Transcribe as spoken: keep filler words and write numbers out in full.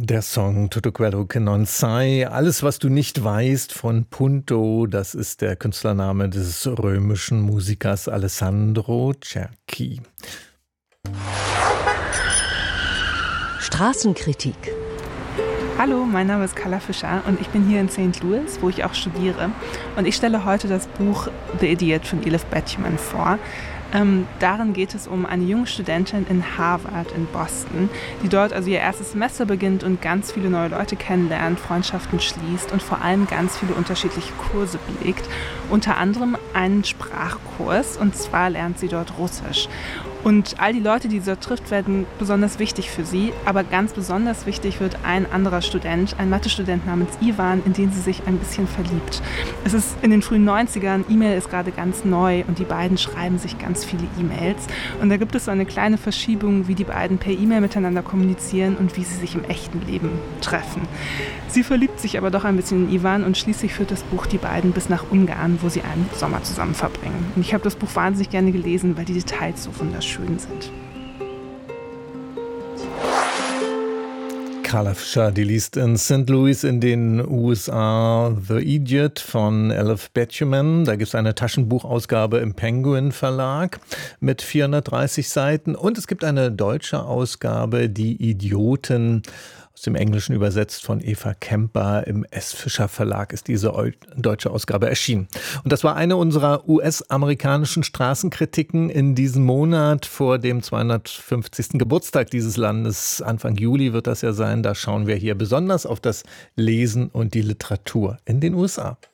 Der Song Tutto quello che non sai, alles was du nicht weißt von Punto, das ist der Künstlername des römischen Musikers Alessandro Cerchi. Straßenkritik. Hallo, mein Name ist Carla Fischer und ich bin hier in Sankt Louis, wo ich auch studiere. Und ich stelle heute das Buch The Idiot von Elif Batuman vor. Ähm, darin geht es um eine junge Studentin in Harvard in Boston, die dort also ihr erstes Semester beginnt und ganz viele neue Leute kennenlernt, Freundschaften schließt und vor allem ganz viele unterschiedliche Kurse belegt. Unter anderem einen Sprachkurs, und zwar lernt sie dort Russisch. Und all die Leute, die sie dort trifft, werden besonders wichtig für sie. Aber ganz besonders wichtig wird ein anderer Student, ein Mathestudent namens Ivan, in den sie sich ein bisschen verliebt. Es ist in den frühen neunzigern, E-Mail ist gerade ganz neu und die beiden schreiben sich ganz viele E-Mails. Und da gibt es so eine kleine Verschiebung, wie die beiden per E-Mail miteinander kommunizieren und wie sie sich im echten Leben treffen. Sie verliebt sich aber doch ein bisschen in Ivan und schließlich führt das Buch die beiden bis nach Ungarn, wo sie einen Sommer zusammen verbringen. Und ich habe das Buch wahnsinnig gerne gelesen, weil die Details so wunderschön sind. Carla Fischer, die liest in Sankt Louis in den U S A The Idiot von Elif Batuman. Da gibt es eine Taschenbuchausgabe im Penguin Verlag mit vierhundertdreißig Seiten. Und es gibt eine deutsche Ausgabe, Die Idioten, aus dem Englischen übersetzt von Eva Kemper. Im S. Fischer Verlag ist diese deutsche Ausgabe erschienen. Und das war eine unserer U S-amerikanischen Straßenkritiken in diesem Monat vor dem zweihundertfünfzigsten Geburtstag dieses Landes. Anfang Juli wird das ja sein. Da schauen wir hier besonders auf das Lesen und die Literatur in den U S A.